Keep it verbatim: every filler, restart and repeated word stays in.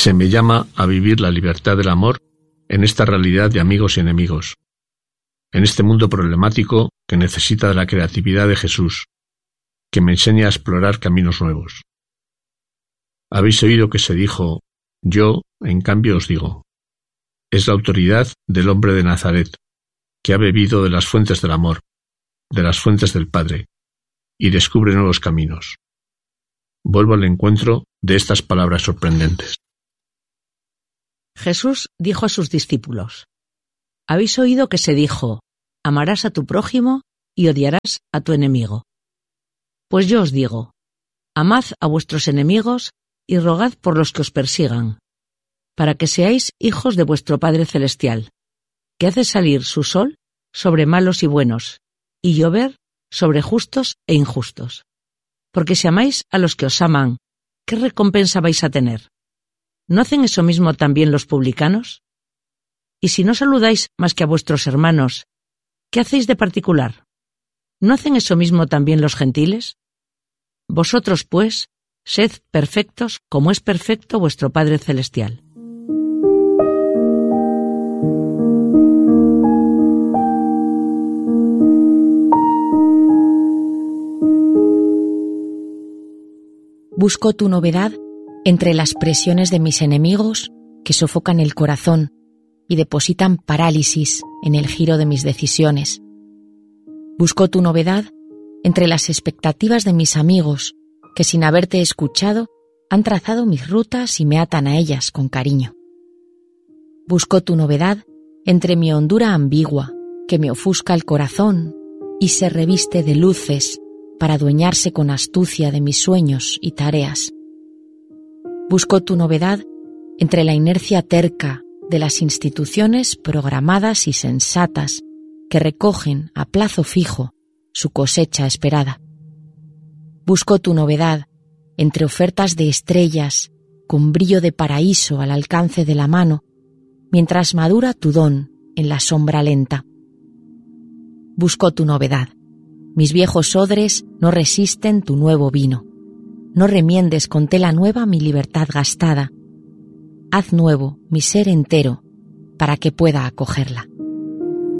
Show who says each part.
Speaker 1: Se me llama a vivir la libertad del amor en esta realidad de amigos y enemigos, en este mundo problemático que necesita de la creatividad de Jesús, que me enseña a explorar caminos nuevos. Habéis oído que se dijo, yo, en cambio, os digo. Es la autoridad del hombre de Nazaret, que ha bebido de las fuentes del amor, de las fuentes del Padre, y descubre nuevos caminos. Vuelvo al encuentro de estas palabras sorprendentes.
Speaker 2: Jesús dijo a sus discípulos, habéis oído que se dijo, amarás a tu prójimo y odiarás a tu enemigo. Pues yo os digo, amad a vuestros enemigos y rogad por los que os persigan, para que seáis hijos de vuestro Padre Celestial, que hace salir su sol sobre malos y buenos, y llover sobre justos e injustos. Porque si amáis a los que os aman, ¿qué recompensa vais a tener? ¿No hacen eso mismo también los publicanos? Y si no saludáis más que a vuestros hermanos, ¿qué hacéis de particular? ¿No hacen eso mismo también los gentiles? Vosotros, pues, sed perfectos como es perfecto vuestro Padre Celestial.
Speaker 3: Busco tu novedad entre las presiones de mis enemigos que sofocan el corazón y depositan parálisis en el giro de mis decisiones. Busco tu novedad entre las expectativas de mis amigos que sin haberte escuchado han trazado mis rutas y me atan a ellas con cariño. Busco tu novedad entre mi hondura ambigua que me ofusca el corazón y se reviste de luces para adueñarse con astucia de mis sueños y tareas. Busco tu novedad entre la inercia terca de las instituciones programadas y sensatas que recogen a plazo fijo su cosecha esperada. Busco tu novedad entre ofertas de estrellas con brillo de paraíso al alcance de la mano, mientras madura tu don en la sombra lenta. Busco tu novedad. Mis viejos odres no resisten tu nuevo vino. No remiendes con tela nueva mi libertad gastada. Haz nuevo mi ser entero para que pueda acogerla.